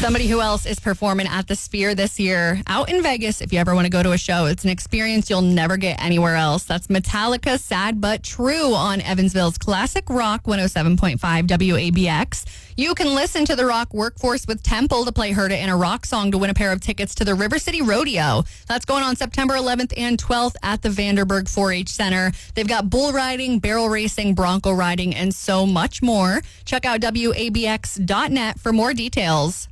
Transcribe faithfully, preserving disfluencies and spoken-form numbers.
Somebody who else is performing at the Sphere this year out in Vegas. If you ever want to go to a show, it's an experience you'll never get anywhere else. That's Metallica, Sad But True on Evansville's Classic Rock one oh seven point five W A B X. You can listen to the Rock Workforce with Temple to play Heard It in a Rock Song to win a pair of tickets to the River City Rodeo. That's going on September eleventh and twelfth at the Vanderburg four H Center. They've got bull riding, barrel racing, bronco riding, and so much more. Check out W A B X dot net for more details.